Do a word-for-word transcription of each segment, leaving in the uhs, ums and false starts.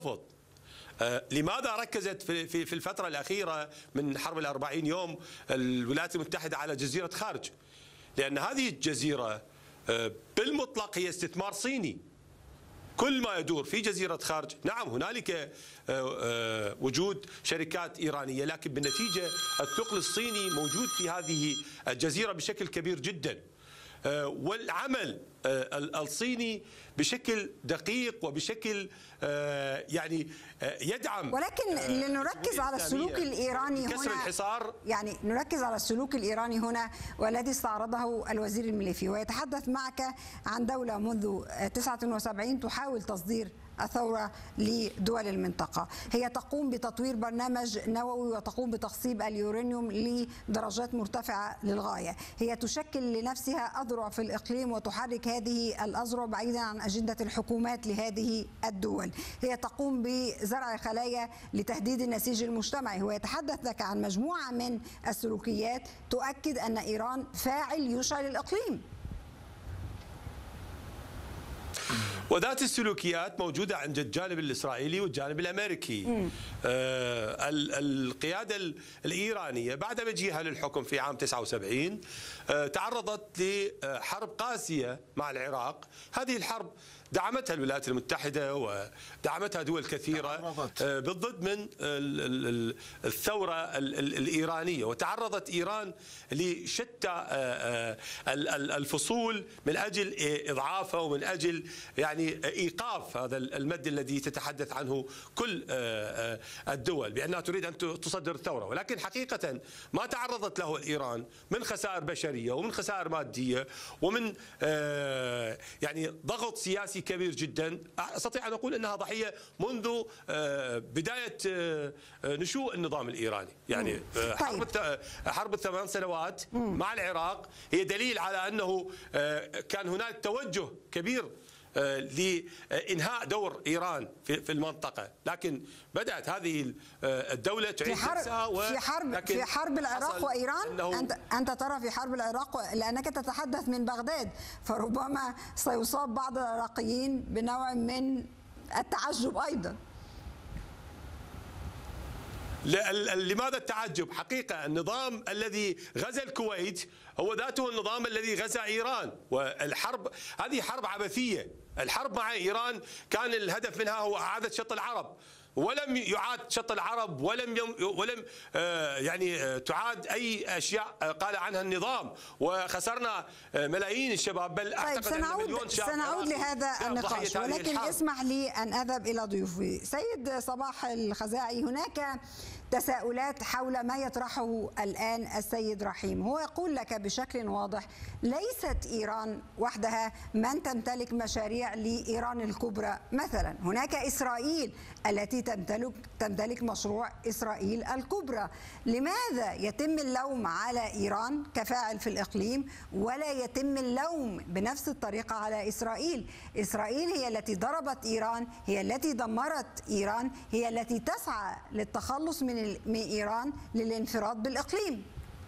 ترفض. آه لماذا ركزت في في في الفترة الأخيرة من حرب الأربعين يوم الولايات المتحدة على جزيرة خارج؟ لأن هذه الجزيرة آه بالمطلق هي استثمار صيني. كل ما يدور في جزيرة خارج، نعم هنالك آه آه وجود شركات إيرانية، لكن بالنتيجة الثقل الصيني موجود في هذه الجزيرة بشكل كبير جدا. والعمل الصيني بشكل دقيق وبشكل يعني يدعم، ولكن لنركز على السلوك الإيراني هنا، كسر الحصار. يعني نركز على السلوك الإيراني هنا والذي استعرضه الوزير المليفي، ويتحدث معك عن دولة منذ تسعة وسبعين تحاول تصدير الثورة لدول المنطقة. هي تقوم بتطوير برنامج نووي وتقوم بتخصيب اليورانيوم لدرجات مرتفعة للغاية. هي تشكل لنفسها أذرع في الإقليم وتحرك هذه الأذرع بعيدا عن أجندة الحكومات لهذه الدول. هي تقوم بزرع خلايا لتهديد النسيج المجتمعي. هو يتحدث لك عن مجموعة من السلوكيات تؤكد أن إيران فاعل يشعل الإقليم. وذات السلوكيات موجودة عند الجانب الإسرائيلي والجانب الأمريكي. آه القيادة الإيرانية بعد مجيئها للحكم في عام تسعة وسبعين آه تعرضت لحرب قاسية مع العراق. هذه الحرب دعمتها الولايات المتحدة ودعمتها دول كثيرة بالضد من الثورة الإيرانية، وتعرضت إيران لشتى الفصول من أجل إضعافها ومن أجل يعني إيقاف هذا المد الذي تتحدث عنه كل الدول بأنها تريد أن تصدر الثورة. ولكن حقيقة ما تعرضت له إيران من خسائر بشرية ومن خسائر مادية ومن يعني ضغط سياسي كبير جدا. استطيع ان اقول انها ضحيه منذ بدايه نشوء النظام الايراني. يعني حرب حرب الثمان سنوات مع العراق هي دليل على انه كان هناك توجه كبير لإنهاء دور إيران في المنطقة، لكن بدأت هذه الدولة تعيد نفسها. في حرب في حرب العراق وإيران، أنت أنت ترى في حرب العراق لأنك تتحدث من بغداد، فربما سيصاب بعض العراقيين بنوع من التعجب أيضا. لماذا التعجب؟ حقيقة النظام الذي غزا الكويت هو ذاته النظام الذي غزا إيران، والحرب هذه حرب عبثية. الحرب مع إيران كان الهدف منها هو إعادة شط العرب، ولم يعاد شط العرب ولم يم ولم آه يعني تعاد أي أشياء قال عنها النظام، وخسرنا ملايين الشباب، بل أعتقد طيب سنعود أن مليون شاب. سنعود لهذا النقاش، ولكن اسمح لي أن أذهب إلى ضيوفي. سيد صباح الخزاعي، هناك تساؤلات حول ما يطرحه الآن السيد رحيم. هو يقول لك بشكل واضح ليست إيران وحدها من تمتلك مشاريع لإيران الكبرى. مثلا هناك إسرائيل التي تمتلك تمتلك مشروع إسرائيل الكبرى. لماذا يتم اللوم على إيران كفاعل في الإقليم ولا يتم اللوم بنفس الطريقة على إسرائيل؟ إسرائيل هي التي ضربت إيران، هي التي دمرت إيران، هي التي تسعى للتخلص من من إيران للانفراد بالإقليم.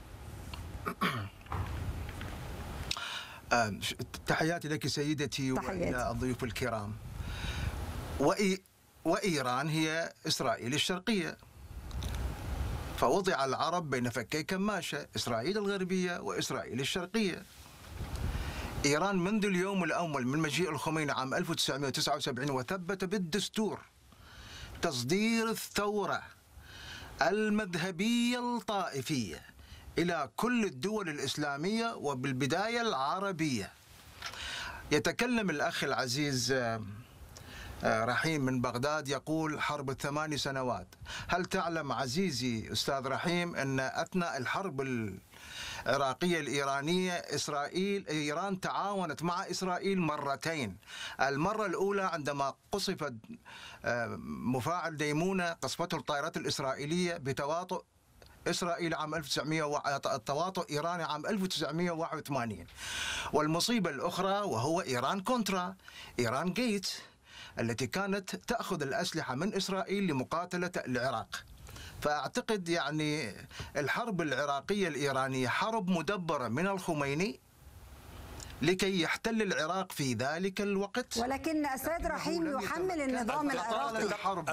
تحياتي لك سيدتي وإلى الضيوف الكرام. وإي وإيران هي إسرائيل الشرقية، فوضع العرب بين فكي كماشة، إسرائيل الغربية وإسرائيل الشرقية. إيران منذ اليوم الأول من مجيء الخميني عام ألف وتسعمئة وتسعة وسبعين وثبت بالدستور تصدير الثورة المذهبية الطائفية إلى كل الدول الإسلامية وبالبداية العربية. يتكلم الأخ العزيز رحيم من بغداد يقول حرب الثمان سنوات. هل تعلم عزيزي أستاذ رحيم أن أثناء الحرب العراقية الإيرانية إسرائيل إيران تعاونت مع إسرائيل مرتين. المرة الأولى عندما قصفت مفاعل ديمونة، قصفته الطائرات الإسرائيلية بتواطؤ إسرائيل عام ألف وتسعمئة التواطؤ إيراني عام ألف وتسعمئة وواحد وثمانين. والمصيبة الأخرى وهو إيران كونترا، إيران جيت، التي كانت تأخذ الأسلحة من إسرائيل لمقاتلة العراق. فأعتقد يعني الحرب العراقية الإيرانية حرب مدبرة من الخميني لكي يحتل العراق في ذلك الوقت. ولكن السيد رحيم يحمل النظام العراقي